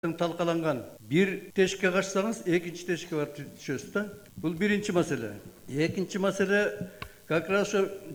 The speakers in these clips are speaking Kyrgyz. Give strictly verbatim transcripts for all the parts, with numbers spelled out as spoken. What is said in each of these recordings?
талқыланған bir тешікке қашсаңыз, екінші тешікке барып түсесіз да. Бұл бірінші мәселе. Екінші мәселе, как раз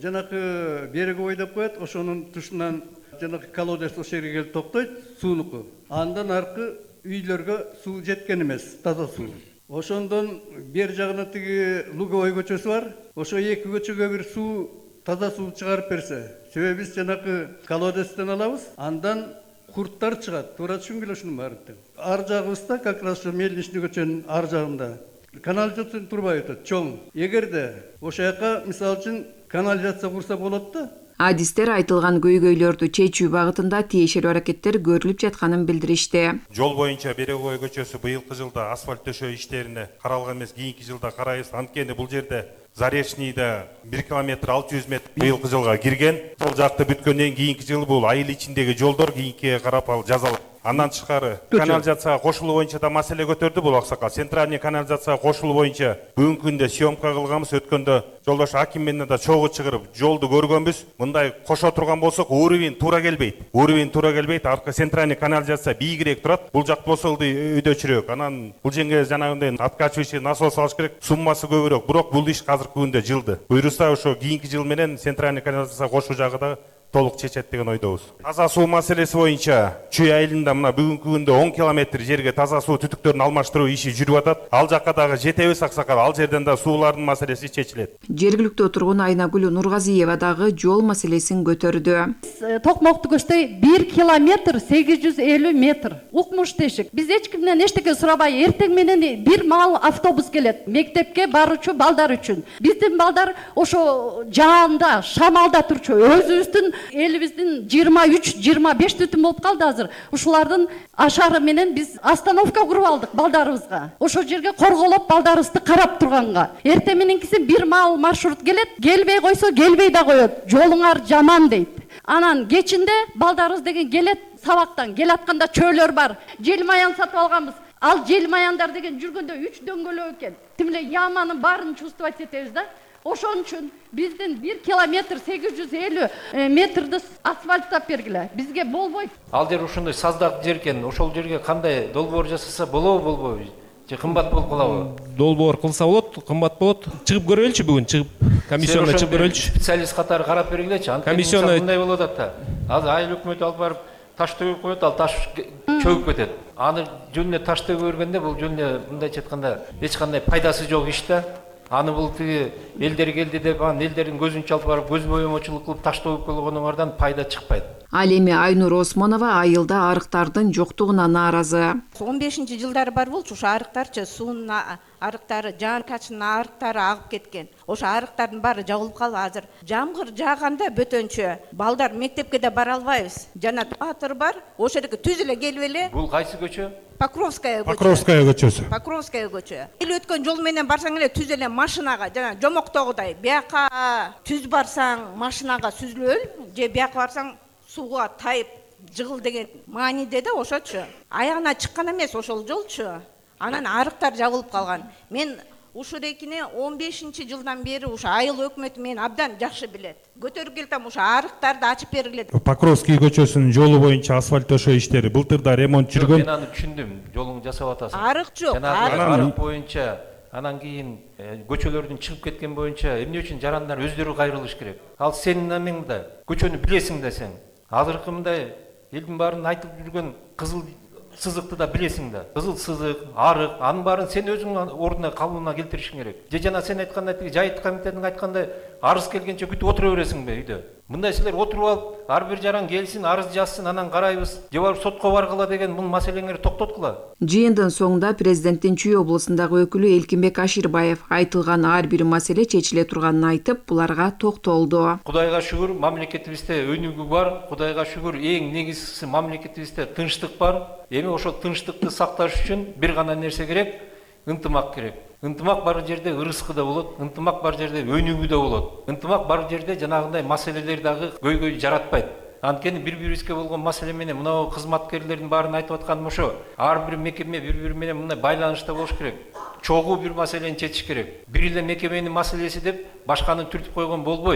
жаңағы берегі ойдап қояды, ошоның тұшынан жаңағы колодец осы жерге келіп тоқтайды, суынікі. Андан арқы үйлерге су жеткен емес, таза су. Ошондон бер жағына тиги Луговой көчөсү бар. Ошо эки көчөгө бир суу, таза суу чыгарып берсе. Себеби биз жанакы колодецтен алабыз, андан курттар чыгат. Туура түшүнгүлө ушунун баарын. Ар жагыбызда, как раз Мельничный көчөнүн ар жагында канализация турбай өтөт, чоң. Эгерде ошо жака мисалы үчүн канализация курса болот да. Адистер айтылган көйгөйлөрдү чечүү багытында тиешелүү аракеттер көрүлүп жатканын билдиришти. Жол боюнча Береговой көчөсү быйылкы жылда асфальт төшөө иштерине каралган эмес, кийинки жылда карайбыз. Анткени бул жерде Заречныйда бир километр алты жүз метр быйылкы жылга кирген. Бул жакты бүткөндөн кийинки жылы бул айыл ичиндеги жолдор кийинкиге карап ал жазалып. Андан тышкары канализацияга кошулуу боюнча да маселе көтөрдү бул аксакал. Центральный канализацияга кошулуу боюнча бүгүнкү күндө съемка кылганбыз. Өткөндө жолдош аким менен да чогуу чыгарып жолду көргөнбүз. Мындай кошо турган болсок уровень туура келбейт. Уровень туура келбейт. Аркы центральный канализация бийигирээк турат. Бул жак болсо өйдөчүрөөк. Анан бул жерге жанагындай откачивающий насос салыш керек. Суммасы көбүрөөк. Бирок бул иш азыркы күндө жылды. Буйруса ошо кийинки жыл менен центральный канализация кошуу жагы да толук чечет деген ойдобуз. Таза суу маселеси боюнча Чүй айылында мына бүгүнкү күндө он километр жерге таза суу түтүктөрүн алмаштыруу иши жүрүп атат. Ал жакка дагы жетебиз аксакал. Ал жерден да суулардын маселеси чечилет. Жергиликтүү тургун Айнагүл Нургазиева дагы жол маселесин көтөрдү. Токмокту көчтөй бир километр сегиз жүз элүү метр. Укмуш тешик. Биз эч кимден эчтеке сурабай, эртең менен бир маал автобус келет. Мектепке баруучу балдар үчүн. Биздин балдар ошо жаанда, шамалда турчу. Өзүбүздүн элибиздин жыйырма үч жыйырма беш түтүн болуп калды азыр. Ушулардын ашары менен биз остановка куруп алдык балдарыбызга. Ошо жерге корголоп балдарыбызды карап турганга. Эртең мененкиси бир маал маршрут келет, келбей койсо келбей да коет. Жолуңар жаман дейт. Анан кечинде балдарыбыз деген келет, сабактан келатканда чөөлөр бар. Жел маян сатып алганбыз. Ал жел маяндар деген жүргөндө үч дөңгөлөк экен. Тимле яманын баарын чувствовать этебиз да. Ошон үчүн биздин бир километр сегиз жүз элүү метрди асфальттап бергиле. Бизге болбойт. Ал жер ушундай саздак жер экен. Ошол жерге кандай долбоор жасаса болобу, болбойбу? Же кымбат болуп калабы? Долбоор кылса болот, кымбат болот. Чыгып көрөлүчү бүгүн, чыгып комиссионго чыгып көрөлүчү. Специалист катары карап бергилечи. Комиссионго мындай болот атта. Азыр айыл өкмөтү алып барып таш төгүп коет, ал таш чөгүп кетет. Аны жөнүнө таш төгүп бергенде бул жөнүнө мындайча айтканда эч кандай пайдасы жок иш да. Аны бул тиги элдер келди деп, анын элдердин көзүн чалып барып көз боемочулук кылып таш төгүп койгонуңардан пайда чыкпайт. Ал эми Айнур Осмонова айылда арыктардын жоктугуна нааразы. он бешинчи жылдары бар болчу, ошо арыктарчы суунун арыктары, жаан качынын арыктары агып кеткен. Ошо арыктардын баары жабылып калды азыр. Жамгыр жааганда бөтөнчө балдар мектепке да бара албайбыз. Жана атыр бар, ошо жерге түз эле келип эле. Бул кайсы көчө? Покровская көчө. Покровская көчөсү. Покровская көчө. Эл өткөн жол менен барсаң эле түз эле машинага, жана жомоктогудай, бияка түз барсаң машинага сүзүлөл, же бияка барсаң сууга тайып жыгыл деген мааниде да ошочу. Аягына чыккан эмес ошол жолчу. Анан арыктар жабылып калган. Мен ушул экини он бешинчи жылдан бери ушу айыл өкмөтү мен абдан жакшы билет. Көтөрүп келтем, ушу арыктарды ачып бергиле. Покровский көчөсүнүн жолу боюнча асфальт төшөө иштери былтырда ремонт жүргөн. Мен аны түшүндүм. Жолуңду жасап атасың. Арык жок. Арык боюнча анан кийин көчөлөрдүн чыгып кеткен боюнча эмне үчүн жарандар өздөрү кайрылыш керек? Ал сенин намеңда көчөнү билесиң да сен. Азыркы мындай элдин баарын айтып жүргөн кызыл сызыкты да билесиң да. Кызыл сызык, арык, анын баарын сен өзүң ордуна калыбына келтиришиң керек. Же жана сен айткандай тиги жайыт комитетинин айткандай арыз келгенче күтүп отура бересиңби үйдө? Мындай силер отуруп алып, ар бир жаран келсин, арыз жазсын, анан карайбыз. Же барып сотко баргыла деген бул маселеңерди токтоткула. Жыйындын соңунда президенттин Чүй облусундагы өкүлү Элкинбек Аширбаев айтылган ар бир маселе чечиле турганын айтып, буларга токтолду. Кудайга шүгүр, мамлекетибизде өнүгүү бар. Кудайга шүгүр, эң негизгиси мамлекетибизде тынчтык бар. Эми ошол тынчтыкты сакташ үчүн бир гана нерсе керек, ынтымак керек. Ынтымак бар жерде ырыскы да болот, ынтымак бар жерде өнүгүү да болот. Ынтымак бар жерде жанагындай маселелер дагы көйгөй жаратпайт. Анткени бири-бирибизге болгон маселе менен мына кызматкерлердин баарын айтып атканым ошо. Ар бир мекеме бири-бири менен мындай байланышта болуш керек. Чогуу бир маселени чечиш керек. Бир эле мекеменин маселеси деп башканы түртүп койгон болбойт.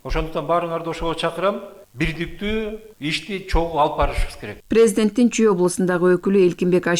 ошондуктан баарыңарды ошого чакырам, бирдиктүү ишти чогуу алып барышыбыз керек. Президенттин Чүй облусундагы өкүлү Элкинбек